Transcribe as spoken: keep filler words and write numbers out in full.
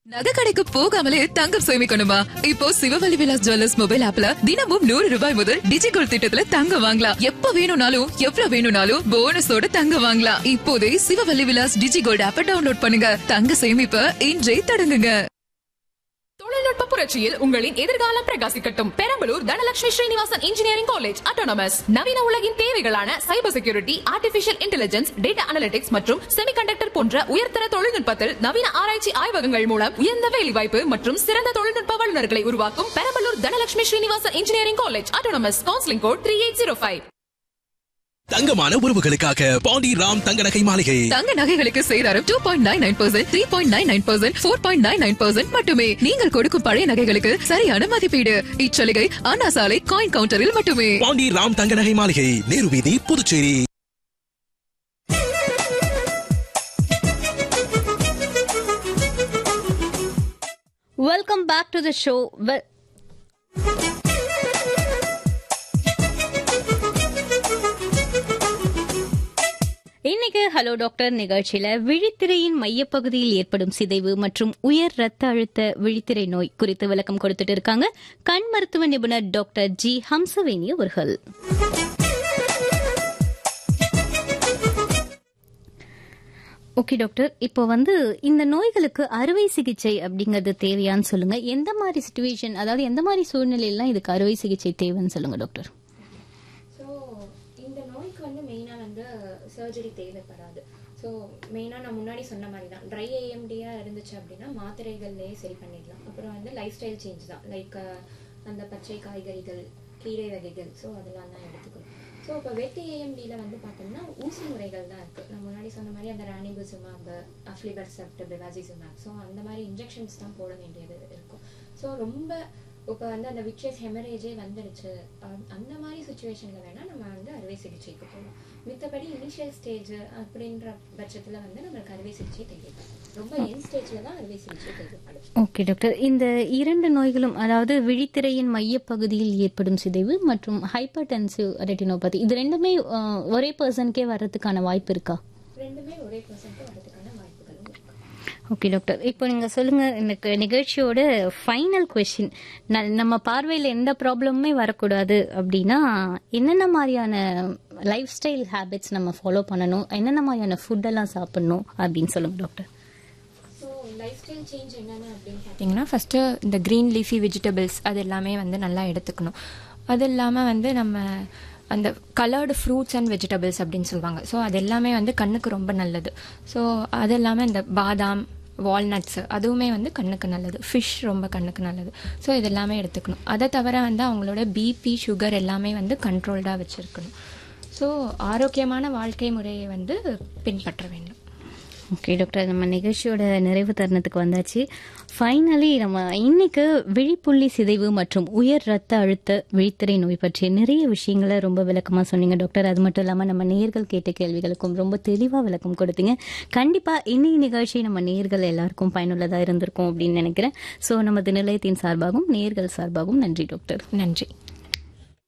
நகை கடைக்கு போகாமலே தங்கம் சேமிக்கணுமா? இப்போ சிவவல்லி விலாஸ் ஜுவல்லர்ஸ் மொபைல் ஆப்ல தினமும் நூறு ரூபாய் முதல் டிஜிகோல்ட் திட்டத்துல தங்கம் வாங்கலாம். எப்ப வேணும்னாலும் எவ்வளவு வேணும்னாலும் போனஸோட தங்கம் வாங்கலாம். இப்போதே சிவவல்லி விலாஸ் டிஜிகோல்ட் ஆப்பை டவுன்லோட் பண்ணுங்க. தங்க சேமிப்ப இன்றே தொடங்குங்க. தொழில்நுட்ப புரட்சியில் உங்களின் எதிர்காலம் பிரகாசிக்கட்டும். Perambalur Dhanalakshmi Srinivasan engineering college autonomous நவீன உலகின் தேவைகளான cyber security, artificial intelligence, data analytics மற்றும் செமிகண்டக்டர் போன்ற உயர்தர தொழில்நுட்பத்தில் நவீன ஆராய்ச்சி ஆய்வகங்கள் மூலம் உயர்ந்த வேலைவாய்ப்பு மற்றும் சிறந்த தொழில்நுட்ப வல்லுநர்களை உருவாக்கும் Perambalur Dhanalakshmi Srinivasan engineering college autonomous. Counselling code three eight zero five. தங்கமான உறவுகளுக்காக பாண்டி ராம் தங்க நகை மாளிகை. தங்க நகைகளுக்கு சேதாரம் two point nine nine percent, three point nine nine percent, four point nine nine percent மட்டுமே. நீங்கள் கொடுக்கும் பழைய நகைகளுக்கு சரியான மதிப்பீடு. இச்சலுகை அண்ணா சாலை காயின் கவுண்டரில் மட்டுமே. பாண்டி ராம் தங்க நகை மாளிகை, நேரு வீதி, Puducherry. Welcome back to the show. இன்னைக்கு ஹலோ டாக்டர் நிகழ்ச்சியில விழித்திரையின் மையப்பகுதியில் ஏற்படும் சிதைவு மற்றும் உயர் ரத்த அழுத்த விழித்திரை நோய் குறித்து விளக்கம் கொடுத்துட்டு இருக்காங்க கண் மருத்துவ நிபுணர் டாக்டர் ஜி ஹம்சவேணி அவர்கள். ஓகே டாக்டர், இப்போ வந்து இந்த நோய்களுக்கு அறுவை சிகிச்சை அப்படிங்கறது தேவையான்னு சொல்லுங்க. எந்த மாதிரி சிச்சுவேஷன், அதாவது எந்த மாதிரி சூழ்நிலையெல்லாம் இதுக்கு அறுவை சிகிச்சை தேவைன்னு சொல்லுங்க டாக்டர். சர்ஜரி தேவைப்படாது. ஸோ மெயினாக நான் முன்னாடி சொன்ன மாதிரி தான், ட்ரை ஏஎம்டியாக இருந்துச்சு அப்படின்னா மாத்திரைகள்லேயே சரி பண்ணிடலாம். அப்புறம் வந்து லைஃப் ஸ்டைல் சேஞ்ச் தான், லைக் அந்த பச்சை காய்கறிகள், கீரை வகைகள், ஸோ அதெல்லாம் தான் எடுத்துக்கணும். ஸோ இப்போ வெட்டி ஏஎம்டியில் வந்து பார்த்தோம்னா ஊசி முறைகள் தான் இருக்குது. நான் முன்னாடி சொன்ன மாதிரி அந்த ரானிபுசிமாப், அஃப்லிபர்செப்ட், பெவாசிசுமாப், ஸோ அந்த மாதிரி இன்ஜெக்ஷன்ஸ் தான் போட வேண்டியது இருக்கும். ஸோ ரொம்ப இப்போ வந்து அந்த விட்ரியஸ் ஹெமரேஜே வந்துடுச்சு, அந்த மாதிரி சுச்சுவேஷனில் வேணால் நம்ம வந்து அறுவை சிகிச்சைக்கு போகலாம். மித்தபடி இனிஷியல் ஸ்டேஜ் அப்படின்ற பட்சத்தில் வந்து நம்மளுக்கு அறுவை சிகிச்சை தேவைப்படும். ரொம்ப என் ஸ்டேஜில் தான் அறுவை சிகிச்சை தேவைப்படும். ஓகே டாக்டர், இந்த இரண்டு நோய்களும், அதாவது விழித்திரையின் மையப்பகுதியில் ஏற்படும் சிதைவு மற்றும் ஹைப்பர் டென்சிவ் ரெட்டினோபதி, இது ரெண்டுமே ஒரே பர்சனுக்கே வர்றதுக்கான வாய்ப்பு இருக்கா? ரெண்டுமே ஒரே பர்சனுக்கு வர்றதுக்கான வாய்ப்புகளும் இருக்கு. ஓகே டாக்டர், இப்போ நீங்கள் சொல்லுங்கள், எனக்கு நிகழ்ச்சியோட ஃபைனல் கொஸ்டின், நம்ம பார்வையில் எந்த ப்ராப்ளமுமே வரக்கூடாது அப்படின்னா என்னென்ன மாதிரியான லைஃப் ஸ்டைல் ஹேபிட்ஸ் நம்ம ஃபாலோ பண்ணணும், என்னென்ன மாதிரியான ஃபுட்டெல்லாம் சாப்பிடணும் அப்படின்னு சொல்லுங்கள் doctor. So life style change என்னென்ன அப்படின்னு பார்த்தீங்கன்னா, ஃபஸ்ட்டு இந்த க்ரீன் லீஃபி வெஜிடபிள்ஸ் அது எல்லாமே வந்து நல்லா எடுத்துக்கணும். அது இல்லாமல் வந்து நம்ம அந்த கலர்டு ஃப்ரூட்ஸ் அண்ட் வெஜிடபிள்ஸ் அப்படின்னு சொல்லுவாங்க, ஸோ அது எல்லாமே வந்து கண்ணுக்கு ரொம்ப நல்லது. ஸோ அது இல்லாமல் இந்த பாதாம், வால்நட்ஸு அதுவுமே வந்து கண்ணுக்கு நல்லது. ஃபிஷ் ரொம்ப கண்ணுக்கு நல்லது. ஸோ இது எல்லாமே எடுத்துக்கணும். அதை தவிர வந்து அவங்களோட பிபி, சுகர் எல்லாமே வந்து கண்ட்ரோல்டாக வச்சுருக்கணும். ஸோ ஆரோக்கியமான வாழ்க்கை முறையை வந்து பின்பற்ற வேண்டும். ஓகே டாக்டர், நம்ம நிகழ்ச்சியோட நிறைவு தருணத்துக்கு வந்தாச்சு. ஃபைனலி நம்ம இன்னைக்கு விழிப்புள்ளி சிதைவு மற்றும் உயர் ரத்த அழுத்த விழித்திரை நோய் பற்றிய நிறைய விஷயங்களை ரொம்ப விளக்கமாக சொன்னீங்க டாக்டர். அது மட்டும் இல்லாமல் நம்ம நேயர்கள் கேட்ட கேள்விகளுக்கும் ரொம்ப தெளிவாக விளக்கம் கொடுத்தீங்க. கண்டிப்பாக இன்னைக்கு நிகழ்ச்சி நம்ம நேயர்கள் எல்லாருக்கும் பயனுள்ளதாக இருந்திருக்கும் அப்படின்னு நினைக்கிறேன். ஸோ நமது நிலையத்தின் சார்பாகவும் நேயர்கள் சார்பாகவும் நன்றி டாக்டர். நன்றி.